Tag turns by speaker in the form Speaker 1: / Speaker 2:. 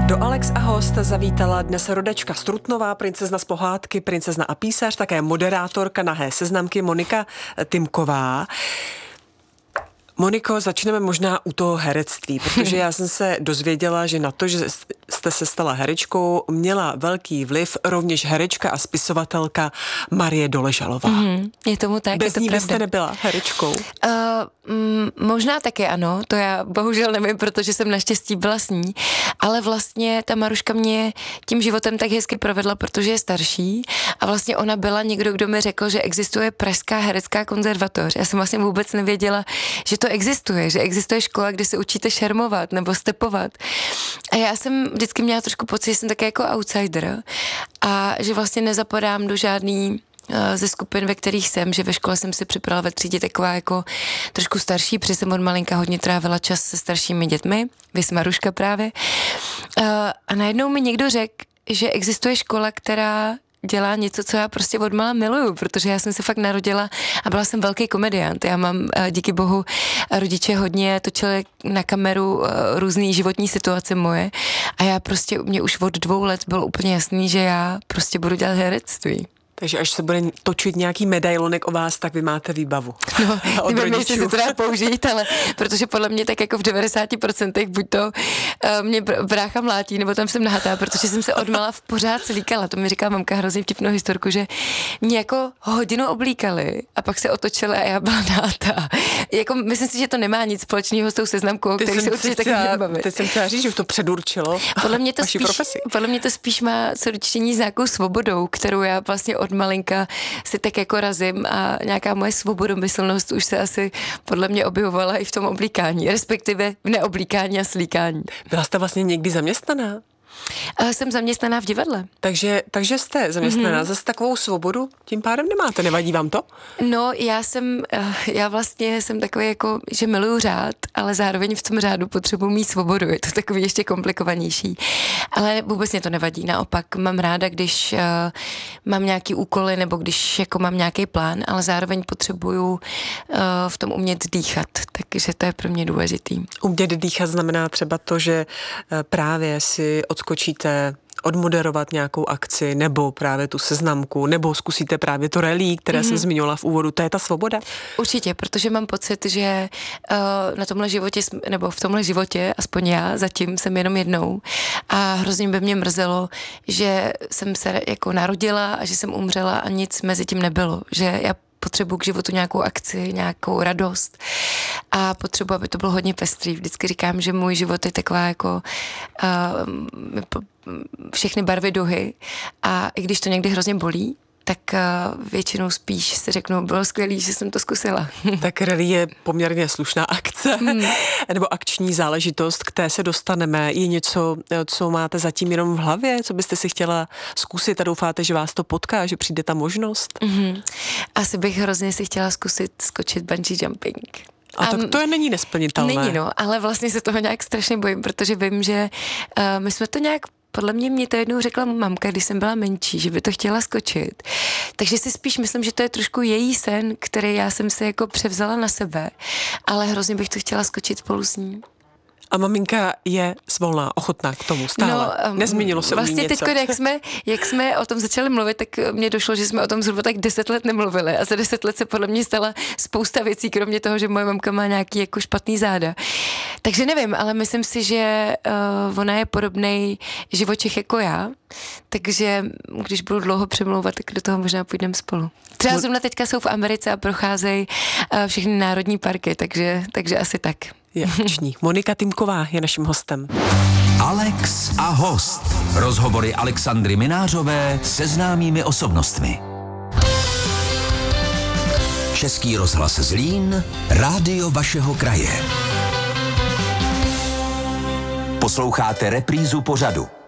Speaker 1: Do Alex a host zavítala dnes rodačka z Trutnova, princezna z pohádky, princezna a písař, také moderátorka Nahé seznamky Monika Tymková. Moniko, začneme možná u toho herectví, protože já jsem se dozvěděla, že na to, že jste se stala herečkou, měla velký vliv rovněž herečka a spisovatelka Marie Doležalová.
Speaker 2: Je tomu tak,
Speaker 1: Bez
Speaker 2: je to
Speaker 1: ní
Speaker 2: pravda.
Speaker 1: byste nebyla herečkou?
Speaker 2: Možná taky ano, to já bohužel nevím, protože jsem naštěstí byla s ní, ale vlastně ta Maruška mě tím životem tak hezky provedla, protože je starší a vlastně ona byla někdo, kdo mi řekl, že existuje Pražská herecká konzervatoř. Já jsem vlastně vůbec nevěděla, že to existuje, že existuje škola, kde se učíte šermovat nebo stepovat. A já jsem vždycky měla trošku pocit, že jsem také jako outsider a že vlastně nezapadám do žádný ze skupin, ve kterých jsem, že ve škole jsem si připadala ve třídě taková jako trošku starší, protože jsem od malinka hodně trávila čas se staršími dětmi, vys Maruška právě. A najednou mi někdo řekl, že existuje škola, která dělá něco, co já prostě odmala miluju, protože já jsem se fakt narodila a byla jsem velký komediant. Já mám, díky bohu, rodiče hodně točili na kameru různý životní situace moje a já prostě, mě už od 2 let bylo úplně jasný, že já prostě budu dělat herectví.
Speaker 1: Takže až se bude točit nějaký medailonek o vás, tak vy máte výbavu.
Speaker 2: No, nevím, jestli si to dá použít, ale protože podle mě tak jako v 90% buď to mě brácha mlátí, nebo tam jsem nahatá, protože jsem se odmala pořád slíkala. To mi říká mamka hrozně vtipnou historku, že mě jako hodinu oblíkali a pak se otočila a já byla nahatá. Jako, myslím si, že to nemá nic společného s tou seznamkou, který se určitě taky nebavit.
Speaker 1: Teď jsem chtěla říct, že to předurčilo vaši profesi.
Speaker 2: Podle mě to spíš má co dočinění s nějakou svobodou, kterou já vlastně od malinka si tak jako razím a nějaká moje svobodomyslnost už se asi podle mě objevovala i v tom oblíkání, respektive v neoblíkání a slíkání.
Speaker 1: Byla jste vlastně někdy zaměstnaná?
Speaker 2: Jsem zaměstnaná v divadle.
Speaker 1: Takže jste zaměstnaná, zase takovou svobodu tím pádem nemáte, nevadí vám to?
Speaker 2: No, já vlastně jsem takový jako, že miluju řád, ale zároveň v tom řádu potřebuji mít svobodu, je to takový ještě komplikovanější. Ale vůbec mě to nevadí, naopak mám ráda, když mám nějaký úkoly nebo když jako mám nějaký plán, ale zároveň potřebuju v tom umět dýchat, takže to je pro mě důležitý.
Speaker 1: Umět dýchat znamená třeba to, že právě si odskočíte odmoderovat nějakou akci, nebo právě tu seznamku, nebo zkusíte právě to rally, které jsem zmiňovala v úvodu. To je ta svoboda?
Speaker 2: Určitě, protože mám pocit, že na tomhle životě, nebo v tomhle životě, aspoň já, zatím jsem jenom jednou a hrozně by mě mrzelo, že jsem se jako narodila a že jsem umřela a nic mezi tím nebylo. Že já potřebuji k životu nějakou akci, nějakou radost a potřebuji, aby to bylo hodně pestrý. Vždycky říkám, že můj život je taková jako všechny barvy duhy a i když to někdy hrozně bolí, tak většinou spíš si řeknu, bylo skvělý, že jsem to zkusila.
Speaker 1: Tak rally je poměrně slušná akce, nebo akční záležitost, k té se dostaneme. Je něco, co máte zatím jenom v hlavě, co byste si chtěla zkusit a doufáte, že vás to potká, že přijde ta možnost?
Speaker 2: Asi bych hrozně si chtěla zkusit skočit bungee jumping.
Speaker 1: A tak to není nesplnitelné.
Speaker 2: Není, no, ale vlastně se toho nějak strašně bojím, protože vím, že my jsme to nějak podle mě to jednou řekla mamka, když jsem byla menší, že by to chtěla skočit. Takže si spíš myslím, že to je trošku její sen, který já jsem si jako převzala na sebe, ale hrozně bych to chtěla skočit spolu s ní.
Speaker 1: A maminka je svolná, ochotná k tomu stále. No, nezměnilo se
Speaker 2: vlastně
Speaker 1: něco.
Speaker 2: Teď, jak jsme o tom začali mluvit, tak mně došlo, že jsme o tom zhruba tak 10 let nemluvili a za 10 let se podle mě stala spousta věcí, kromě toho, že moje mamka má nějaký jako špatný záda. Takže nevím, ale myslím si, že ona je podobnej živočich jako já, takže když budu dlouho přemlouvat, tak do toho možná půjdeme spolu. Třeba zrovna teďka jsou v Americe a procházejí všechny národní parky, takže asi tak.
Speaker 1: Je akční. Monika Tymková je naším hostem.
Speaker 3: Alex a host. Rozhovory Alexandry Minářové se známými osobnostmi. Český rozhlas Zlín, rádio vašeho kraje. Posloucháte reprízu pořadu.